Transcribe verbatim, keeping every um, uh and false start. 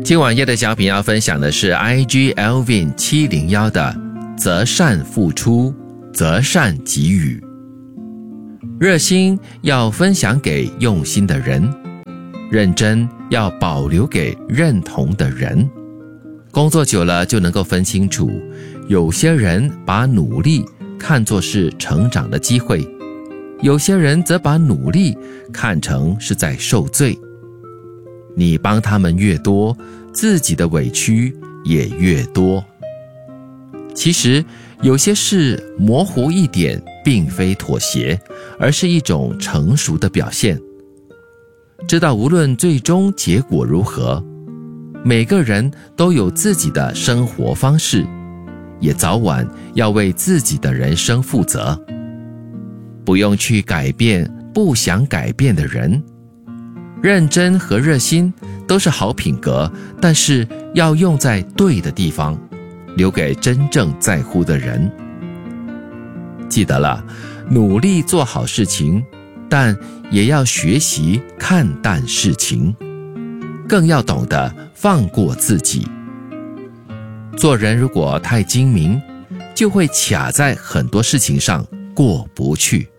今晚夜的小品要分享的是 I G Elvin 七零一的择善付出，择善给予。热心要分享给用心的人，认真要保留给认同的人。工作久了就能够分清楚，有些人把努力看作是成长的机会，有些人则把努力看成是在受罪。你帮他们越多，自己的委屈也越多。其实有些事模糊一点并非妥协，而是一种成熟的表现。知道无论最终结果如何，每个人都有自己的生活方式，也早晚要为自己的人生负责。不用去改变不想改变的人。认真和热心都是好品格，但是要用在对的地方，留给真正在乎的人。记得了，努力做好事情，但也要学习看淡事情，更要懂得放过自己。做人如果太精明，就会卡在很多事情上过不去。